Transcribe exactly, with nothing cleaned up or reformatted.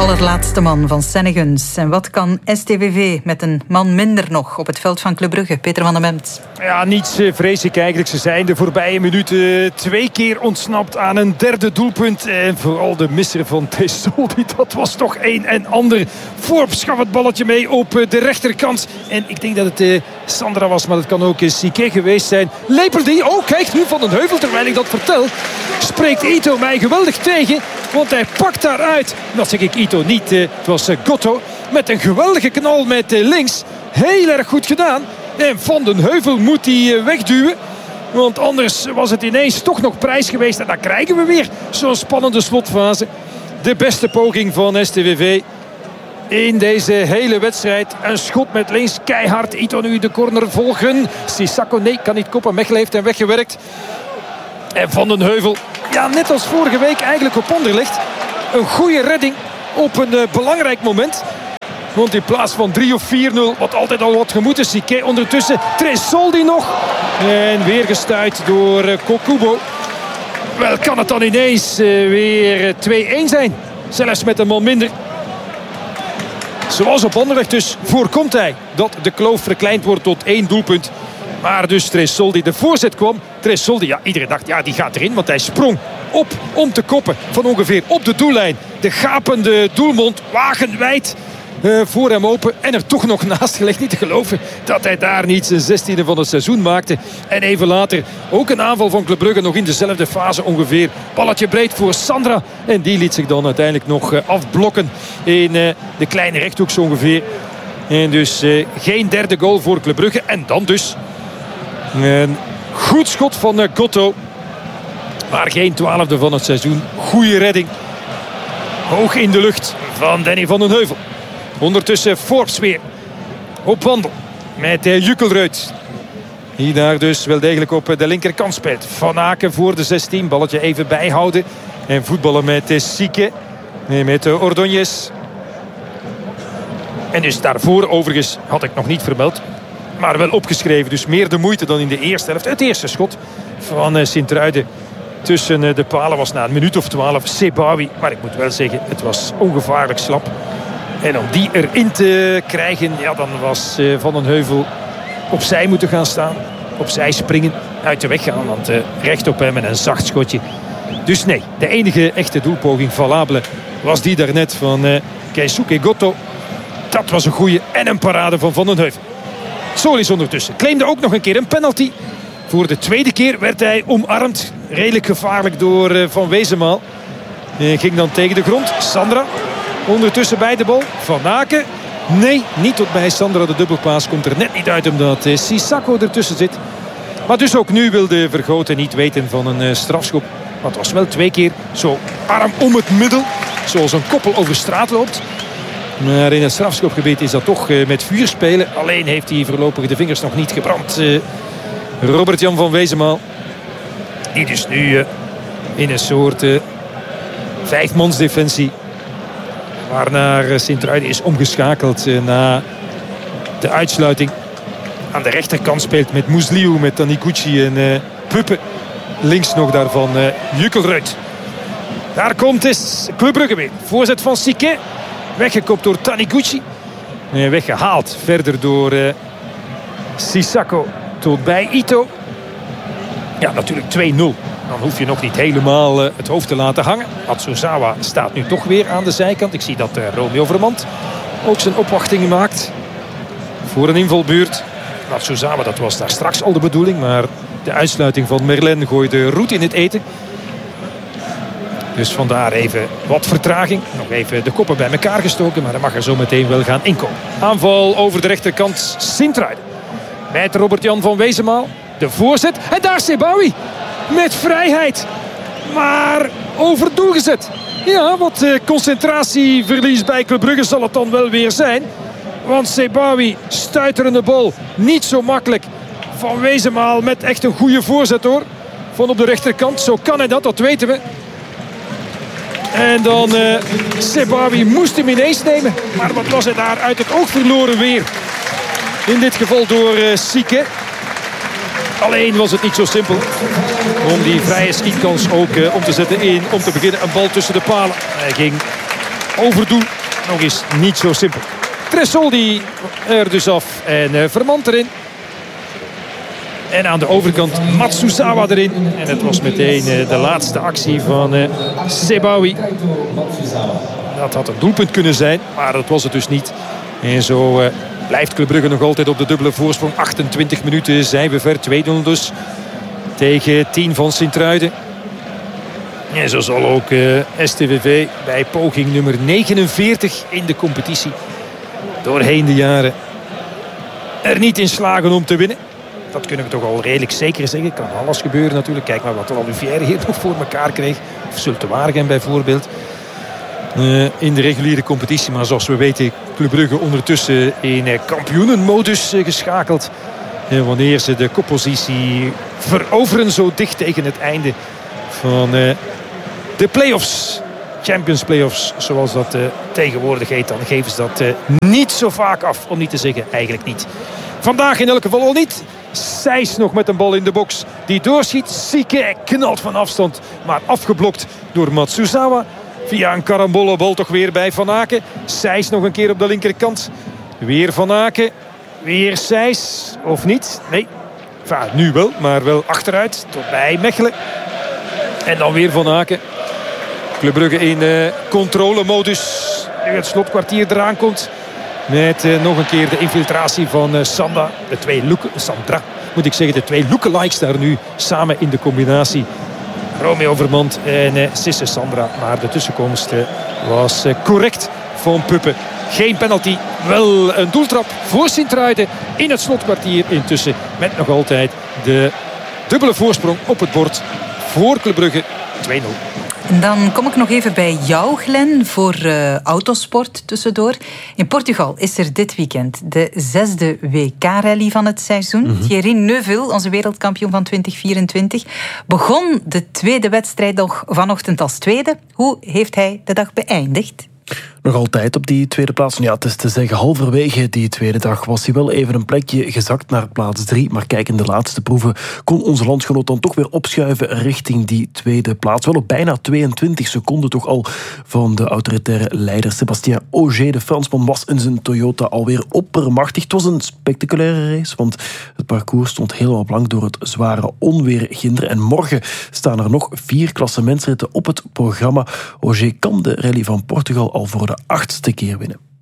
allerlaatste man van Senneguns. En wat kan S T V V met een man minder nog op het veld van Club Brugge? Peter van den Bemt. Ja, niets vrees ik eigenlijk. Ze zijn de voorbije minuten twee keer ontsnapt aan een derde doelpunt. En vooral de misser van Tresoldi, dat was toch een en ander. Forbes gaf het balletje mee op de rechterkant. En ik denk dat het uh, Sandra was, maar het kan ook Sique geweest zijn. Lepelt die, oh kijk nu Van den Heuvel, terwijl ik dat vertel, spreekt Ito mij geweldig tegen. Want hij pakt daaruit, dat zeg ik Ito niet, uh, het was uh, Gotto. Met een geweldige knal met uh, links. Heel erg goed gedaan. En Van den Heuvel moet die uh, wegduwen. Want anders was het ineens toch nog prijs geweest. En dan krijgen we weer zo'n spannende slotfase. De beste poging van S T V V in deze hele wedstrijd. Een schot met links, keihard. Ito nu de corner volgen. Sissako, nee, kan niet koppen. Mechelen heeft hem weggewerkt. En Van den Heuvel, ja, net als vorige week eigenlijk op Anderlecht. Een goede redding op een uh, belangrijk moment. Want in plaats van drie of vier nul, wat altijd al wat gemoed is, Sique ondertussen. Tresoldi nog. En weer gestuit door uh, Kokubo. Wel kan het dan ineens uh, weer twee-een zijn. Zelfs met een man minder. Zoals op Anderlecht dus voorkomt hij dat de kloof verkleind wordt tot één doelpunt. Maar dus Tresoldi, de voorzet kwam. Tresoldi, ja, iedereen dacht, ja, die gaat erin. Want hij sprong op om te koppen van ongeveer op de doellijn. De gapende doelmond, wagenwijd uh, voor hem open. En er toch nog naast gelegd. Niet te geloven dat hij daar niet zijn zestiende van het seizoen maakte. En even later ook een aanval van Club Brugge. Nog in dezelfde fase ongeveer. Balletje breed voor Sandra. En die liet zich dan uiteindelijk nog uh, afblokken in uh, de kleine rechthoek zo ongeveer. En dus uh, geen derde goal voor Club Brugge. En dan dus een goed schot van uh, Gotto. Maar geen twaalfde van het seizoen. Goeie redding. Hoog in de lucht van Danny van den Heuvel. Ondertussen Forbes weer op wandel met uh, Jukkelruit. Die daar dus wel degelijk op de linkerkant speelt. Van Aken voor de zestien. Balletje even bijhouden. En voetballen met uh, Sique. Nee, met uh, Ordóñez. En dus daarvoor overigens had ik nog niet vermeld. Maar wel opgeschreven. Dus meer de moeite dan in de eerste helft. Het eerste schot van uh, Sint-Truiden tussen uh, de palen was na een minuut of twaalf Sebawi. Maar ik moet wel zeggen, het was ongevaarlijk slap. En om die erin te krijgen, ja, dan was uh, Van den Heuvel opzij moeten gaan staan. Opzij springen, uit de weg gaan. Want uh, recht op hem en een zacht schotje. Dus nee, de enige echte doelpoging valabele was die daarnet van uh, Keisuke Gotto. Dat was een goeie en een parade van Van den Heuvel. Solis ondertussen claimde ook nog een keer een penalty. Voor de tweede keer werd hij omarmd. Redelijk gevaarlijk door uh, Van Wezenmaal. Uh, ging dan tegen de grond. Sandra ondertussen bij de bal. Van Aken. Nee, niet tot bij Sandra. De dubbelpaas komt er net niet uit omdat uh, Sissako ertussen zit. Maar dus ook nu wilde Vergoten niet weten van een uh, strafschop. Maar het was wel twee keer zo arm om het middel. Zoals een koppel over straat loopt. Maar in het strafschopgebied is dat toch uh, met vuur spelen. Alleen heeft hij voorlopig de vingers nog niet gebrand. Uh, Robert-Jan van Wezenmaal. Die dus nu uh, in een soort uh, vijfmansdefensie. Waarnaar uh, Sint-Truiden is omgeschakeld uh, na de uitsluiting. Aan de rechterkant speelt met Musliu, met Taniguchi en uh, Puppe. Links nog daarvan uh, Jukkelruit. Daar komt es Club Brugge weer. Voorzet van Sique. Weggekopt door Taniguchi. En weggehaald verder door uh, Sissako tot bij Ito. Ja, natuurlijk twee nul. Dan hoef je nog niet helemaal uh, het hoofd te laten hangen. Matsuzawa staat nu toch weer aan de zijkant. Ik zie dat uh, Romeo Vermand ook zijn opwachting maakt. Voor een invalbeurt. Matsuzawa, dat was daar straks al de bedoeling. Maar de uitsluiting van Merlin gooide roet in het eten. Dus vandaar even wat vertraging. Nog even de koppen bij elkaar gestoken. Maar dan mag er zo meteen wel gaan inkomen. Aanval over de rechterkant Sint-Truiden. Met Robert-Jan van Wezenmaal. De voorzet. En daar Sebawi. Met vrijheid. Maar over doel gezet. Ja, wat uh, concentratieverlies bij Club Brugge zal het dan wel weer zijn. Want Sebawi stuiterende bal. Niet zo makkelijk. Van Wezenmaal met echt een goede voorzet hoor. Van op de rechterkant. Zo kan hij dat, dat weten we. En dan uh, Sebawi moest hem ineens nemen. Maar wat was hij daar uit het oog verloren weer. In dit geval door uh, Sique. Alleen was het niet zo simpel om die vrije schietkans ook uh, om te zetten in. Om te beginnen een bal tussen de palen. Hij ging overdoen. Nog eens niet zo simpel. Tresoldi er dus af en uh, Vermand erin. En aan de overkant Matsuzawa erin. En het was meteen uh, de laatste actie van uh, Sebaoui. Dat had een doelpunt kunnen zijn, maar dat was het dus niet. En zo uh, blijft Club Brugge nog altijd op de dubbele voorsprong. achtentwintig minuten zijn we ver. twee nul dus tegen tien van Sint-Truiden. En zo zal ook uh, S T V V bij poging nummer negenenveertig in de competitie doorheen de jaren er niet in slagen om te winnen. Dat kunnen we toch al redelijk zeker zeggen. Kan alles gebeuren natuurlijk. Kijk maar wat de Louvière hier nog voor elkaar kreeg. Of Zulte Waregem bijvoorbeeld. Uh, in de reguliere competitie. Maar zoals we weten, Club Brugge ondertussen in uh, kampioenenmodus uh, geschakeld. Uh, wanneer ze de koppositie veroveren zo dicht tegen het einde van uh, de play-offs. Champions Play-offs, zoals dat uh, tegenwoordig heet. Dan geven ze dat uh, niet zo vaak af. Om niet te zeggen, eigenlijk niet. Vandaag in elk geval al niet. Sijs nog met een bal in de box. Die doorschiet. Sieke knalt van afstand. Maar afgeblokt door Matsuzawa. Via een karambollenbal toch weer bij Van Aken. Sijs nog een keer op de linkerkant. Weer Van Aken. Weer Sijs. Of niet? Nee. Enfin, nu wel, maar wel achteruit. Tot bij Mechelen. En dan weer Van Aken. Club Brugge in uh, controlemodus. Nu het slotkwartier eraan komt. Met uh, nog een keer de infiltratie van uh, Sanda. De twee look, Sandra, moet ik zeggen. De twee lookalikes daar nu samen in de combinatie. Romeo Vermand en uh, Sisse Sandra. Maar de tussenkomst uh, was uh, correct van Puppen. Geen penalty. Wel een doeltrap voor Sint-Truiden in het slotkwartier intussen. Met nog altijd de dubbele voorsprong op het bord voor Club Brugge. twee nul. En dan kom ik nog even bij jou, Glenn, voor uh, autosport tussendoor. In Portugal is er dit weekend de zesde W K-rally van het seizoen. Mm-hmm. Thierry Neuville, onze wereldkampioen van twintig vierentwintig, begon de tweede wedstrijd nog vanochtend als tweede. Hoe heeft hij de dag beëindigd? Nog altijd op die tweede plaats. Ja, het is te zeggen, halverwege die tweede dag was hij wel even een plekje gezakt naar plaats drie. Maar kijk, in de laatste proeven kon onze landgenoot dan toch weer opschuiven richting die tweede plaats. Wel op bijna tweeëntwintig seconden toch al van de autoritaire leider Sébastien Ogier. De Fransman was in zijn Toyota alweer oppermachtig. Het was een spectaculaire race, want het parcours stond helemaal blank door het zware onweer ginder. En morgen staan er nog vier klassementsritten op het programma. Ogier kan de rally van Portugal al voor de achtste keer winnen.